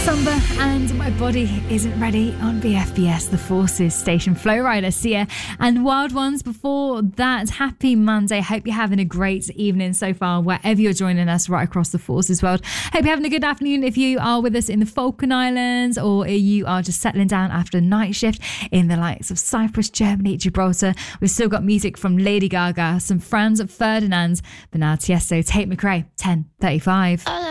Samba and My Body Isn't Ready on BFBS, The Forces station. Flow Rider, Sia and Wild Ones before that. Happy Monday. Hope you're having a great evening so far, wherever you're joining us right across the Forces world. Hope you're having a good afternoon if you are with us in the Falkland Islands, or you are just settling down after a night shift in the likes of Cyprus, Germany, Gibraltar. We've still got music from Lady Gaga, some Franz Ferdinand, but now Tiesto, Tate McRae, 10:35.